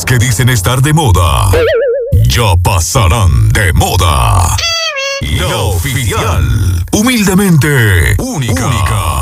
que dicen estar de moda ya pasarán de moda. La oficial, humildemente única.